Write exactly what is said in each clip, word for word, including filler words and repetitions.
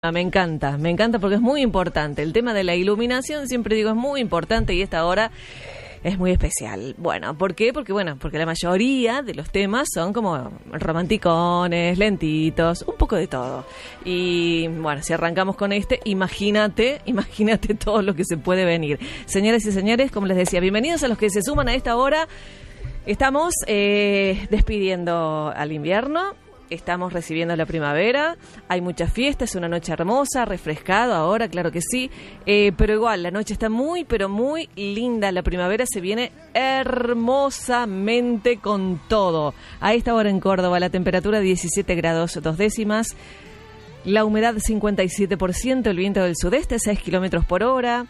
Me encanta, me encanta porque es muy importante. El tema de la iluminación, siempre digo, es muy importante y esta hora es muy especial. Bueno, ¿por qué? Porque, bueno, porque la mayoría de los temas son como romanticones, lentitos, un poco de todo. Y, bueno, si arrancamos con este, imagínate, imagínate todo lo que se puede venir. Señoras y señores, como les decía, bienvenidos a los que se suman a esta hora. Estamos eh, despidiendo al invierno. Estamos recibiendo la primavera, hay muchas fiestas, una noche hermosa, refrescado ahora, claro que sí, eh, pero igual, la noche está muy, pero muy linda, la primavera se viene hermosamente con todo. A esta hora en Córdoba la temperatura diecisiete grados dos décimas, la humedad cincuenta y siete por ciento, el viento del sudeste seis kilómetros por hora.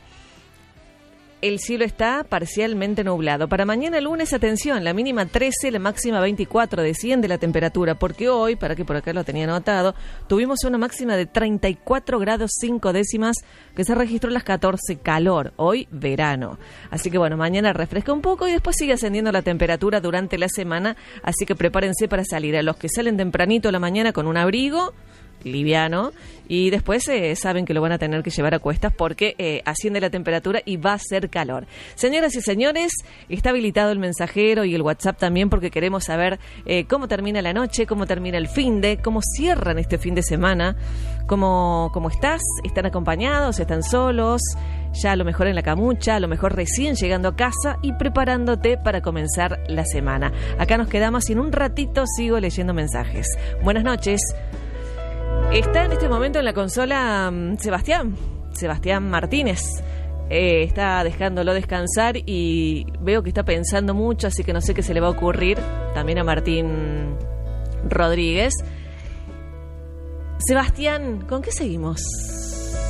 El cielo está parcialmente nublado. Para mañana lunes, atención, la mínima trece, la máxima veinticuatro, desciende la temperatura, porque hoy, para que por acá lo tenía anotado, tuvimos una máxima de treinta y cuatro grados cinco décimas, que se registró a las catorce, calor, hoy verano. Así que bueno, mañana refresca un poco y después sigue ascendiendo la temperatura durante la semana, así que prepárense para salir. A los que salen tempranito a la mañana con un abrigo liviano y después eh, saben que lo van a tener que llevar a cuestas porque eh, asciende la temperatura y va a ser calor. Señoras y señores, está habilitado el mensajero y el WhatsApp también porque queremos saber eh, cómo termina la noche, cómo termina el finde, cómo cierran este fin de semana, cómo, cómo estás, están acompañados, están solos, ya a lo mejor en la camucha, a lo mejor recién llegando a casa y preparándote para comenzar la semana. Acá nos quedamos y en un ratito sigo leyendo mensajes. Buenas noches. Está en este momento en la consola um, Sebastián, Sebastián Martínez. Eh, está dejándolo descansar y veo que está pensando mucho, así que no sé qué se le va a ocurrir. También a Martín Rodríguez. Sebastián, ¿con qué seguimos?